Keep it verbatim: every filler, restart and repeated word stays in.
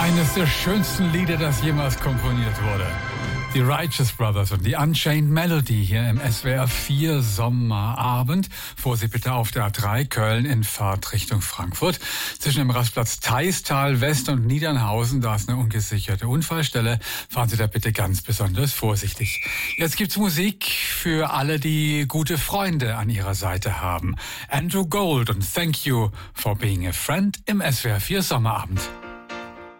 Eines der schönsten Lieder, das jemals komponiert wurde. Die Righteous Brothers und die Unchained Melody hier im S W R vier Sommerabend. Vorsicht bitte auf der A drei Köln in Fahrt Richtung Frankfurt. Zwischen dem Rastplatz Theistal West und Niedernhausen, da ist eine ungesicherte Unfallstelle. Fahren Sie da bitte ganz besonders vorsichtig. Jetzt gibt's Musik für alle, die gute Freunde an ihrer Seite haben. Andrew Gold und Thank You for Being a Friend im S W R vier Sommerabend.